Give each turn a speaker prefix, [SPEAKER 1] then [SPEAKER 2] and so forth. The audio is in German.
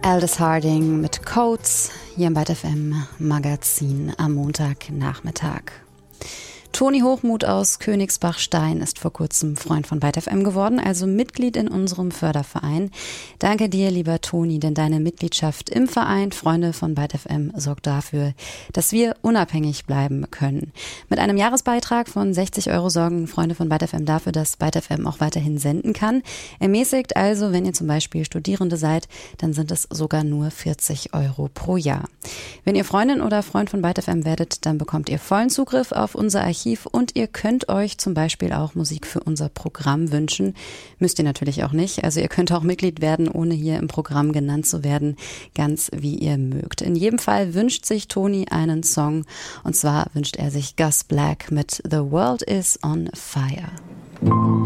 [SPEAKER 1] Aldous Harding mit Codes hier im Byte FM Magazin am Montagnachmittag. Toni Hochmuth aus Königsbach-Stein ist vor kurzem Freund von Byte FM geworden, also Mitglied in unserem Förderverein. Danke dir, lieber Toni, denn deine Mitgliedschaft im Verein Freunde von Byte FM sorgt dafür, dass wir unabhängig bleiben können. Mit einem Jahresbeitrag von 60 € sorgen Freunde von Byte FM dafür, dass Byte FM auch weiterhin senden kann. Ermäßigt also, wenn ihr zum Beispiel Studierende seid, dann sind es sogar nur 40 € pro Jahr. Wenn ihr Freundin oder Freund von Byte FM werdet, dann bekommt ihr vollen Zugriff auf unser Archiv und ihr könnt euch zum Beispiel auch Musik für unser Programm wünschen. Müsst ihr natürlich auch nicht. Also ihr könnt auch Mitglied werden, ohne hier im Programm genannt zu werden, ganz wie ihr mögt. In jedem Fall wünscht sich Toni einen Song und zwar wünscht er sich Gus Black mit The World is on Fire.